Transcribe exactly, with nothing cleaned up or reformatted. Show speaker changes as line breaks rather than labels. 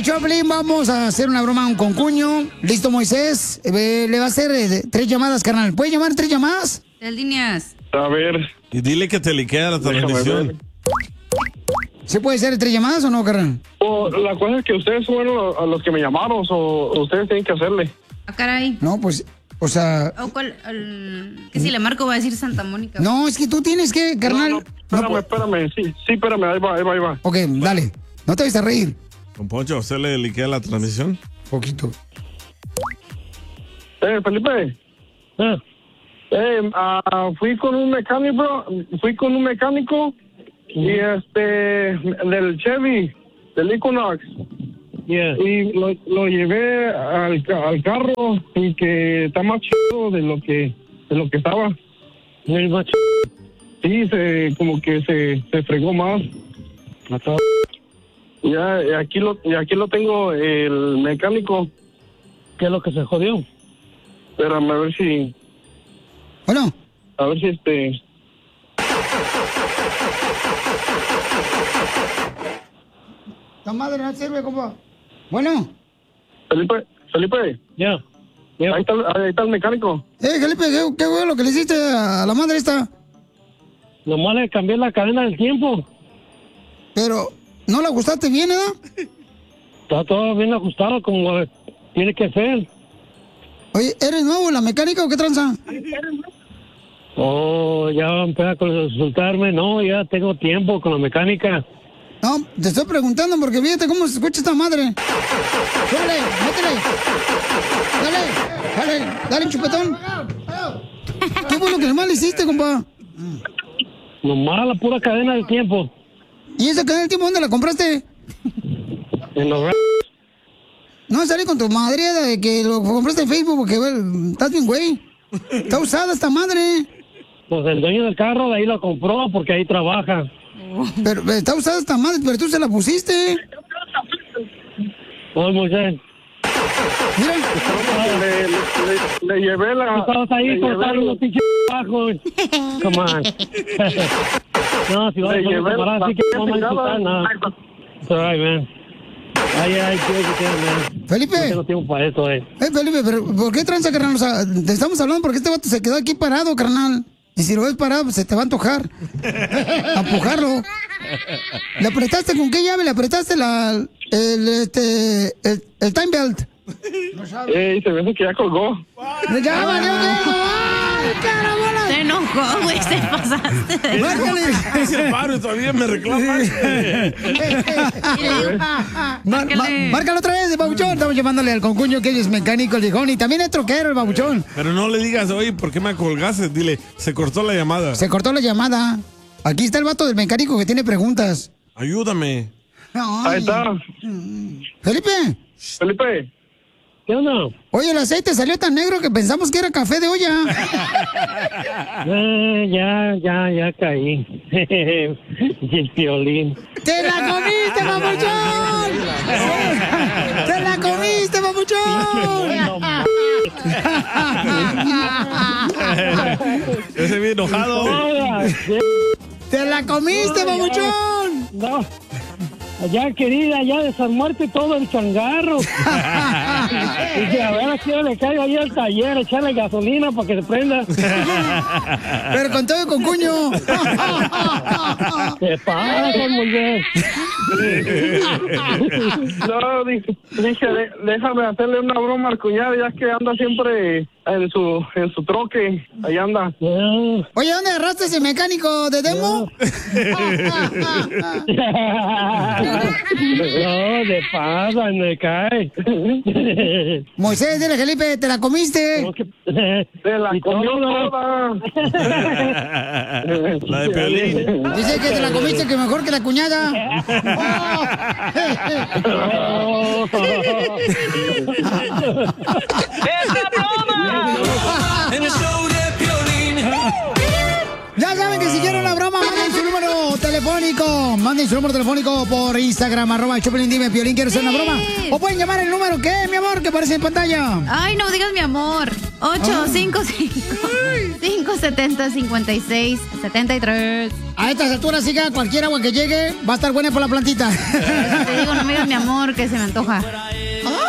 Choplin, vamos a hacer una broma a un concuño. ¿Listo, Moisés? Eh, le va a hacer eh, tres llamadas, carnal. ¿Puede llamar tres llamadas?
Tres líneas.
A ver.
Y dile que te liquea la transmisión.
¿Se puede hacer tres llamadas o no, carnal?
O, la cosa es que ustedes fueron a los que me llamaron, o ustedes tienen que hacerle.
Ah, caray.
No, pues, o sea...
¿O cuál? El... Que si le marco va a decir Santa Mónica.
No, es que tú tienes que, carnal...
No, no, espérame,
no,
espérame. Sí, sí, espérame. Ahí va, ahí va, ahí va.
Ok, dale. No te vayas a reír.
Don Poncho, ¿usted le liquea la transmisión?
Poquito.
Eh, Felipe.
Ah.
Eh, uh, fui con un mecánico, fui con un mecánico y este, del Chevy, del Equinox.
Yeah.
Y lo, lo llevé al, al carro y que está más chido de lo que, de lo que estaba.
¿El más chido?
Sí, se, como que se, se fregó más. Ya, y aquí lo, y aquí lo tengo el mecánico.
¿Qué es lo que se jodió?
Espérame a ver si...
Bueno.
A ver si este...
La madre no sirve, compa. Bueno.
Felipe, Felipe.
Ya. Yeah.
Ahí, está, ahí está el mecánico.
Eh, Felipe, ¿qué, qué fue lo que le hiciste a la madre esta?
Nomás le cambié la cadena del tiempo.
Pero, ¿no la ajustaste bien, eh?
Está todo bien ajustado como tiene que ser.
Oye, ¿eres nuevo en la mecánica o qué tranza?
Oh, ya va a empezar a consultarme. No, ya tengo tiempo con la mecánica.
No, te estoy preguntando porque fíjate cómo se escucha esta madre. ¡Súbele! ¡Métele! ¡Dale! ¡Dale! ¡Dale, chupetón! ¿Qué fue lo que más le hiciste, compa?
Nomás la pura cadena del tiempo.
¿Y esa cadena del tiempo dónde la compraste?
En los...
No, salí con tu madre de que lo compraste en Facebook porque well, estás bien, güey. Está usada esta madre.
Pues el dueño del carro de ahí la compró porque ahí trabaja.
Pero está usada esta madre, pero tú se la pusiste.
Oh, Moisés.
Mira.
Le, le, le, le llevé la...
Estabas ahí cortando unos pinches bajos. Come on. No, si vas a poner camarada, así que no me va a insultar nada. It's all right, man. Ay, ay, quiero que quede, man.
Felipe.
No tengo tiempo para esto, eh.
Eh, Felipe, pero ¿por qué tranza, carnal? O sea, te estamos hablando porque este vato se quedó aquí parado, carnal. Y si lo ves parado, pues se te va a antojar. A empujarlo. ¿Le apretaste con qué llave? ¿Le apretaste la, el, este, el, el time belt?
Eh, se me hace que ya colgó.
¡Ya valió que ¡ay, carabola!
Se enojó, güey, se pasaste.
¡Márcale!
Ese paro todavía me reclama.
Mar, ma, márcalo otra vez, babuchón. Estamos llamándole al concuño que es mecánico, el viejón. Y también es troquero, el babuchón.
Pero no le digas, oye, ¿por qué me colgaste? Dile, se cortó la llamada.
Se cortó la llamada. Aquí está el vato del mecánico que tiene preguntas.
Ayúdame.
Ay.
Ahí está.
Felipe.
Felipe.
¿Qué onda?
Oye, el aceite salió tan negro que pensamos que era café de olla.
Eh, ya, ya, ya caí. El Piolín.
¡Te la comiste, papuchón! ¡Te la comiste, papuchón!
Ese bien enojado.
¡Te la comiste, papuchón!
No. Allá, querida, ya desarmarte todo el changarro. Dije, a ver, aquí le caigo ahí al taller, echarle gasolina para que se prenda.
Pero con todo con cuño.
¿Qué pasa, muy bien?
No, dije, dije de, déjame hacerle una broma al cuñado, ya que anda siempre en su en su troque. Ahí anda.
Yeah.
Oye, ¿dónde agarraste ese mecánico de demo?
No, de pasa, me cae.
Moisés, dile, Felipe, ¿te la comiste?
Se la comió toda.
La de Piolín.
Dice que te la comiste, que mejor que la cuñada.
¡Esta broma! En el show de Piolín.
Ya saben que si quieren la broma, manden su número telefónico. Manden su número telefónico por Instagram, arroba el Choplin. Dime, Piolín, ¿quieres hacer una broma? O pueden llamar el número, ¿qué, mi amor? Que aparece en pantalla.
Ay, no digas mi amor. ocho cinco cinco, cinco siete cero, cinco seis siete tres.
A estas alturas, sí, que cualquier agua que llegue va a estar buena por la plantita.
Por eso te digo, no me digas mi amor, que se me antoja.